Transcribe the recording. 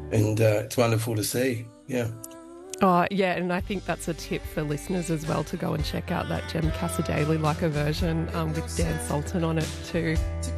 and it's wonderful to see. Yeah. Oh, yeah, and I think that's a tip for listeners as well to go and check out that Jem Cassadaly like a version with Dan Sultan on it too.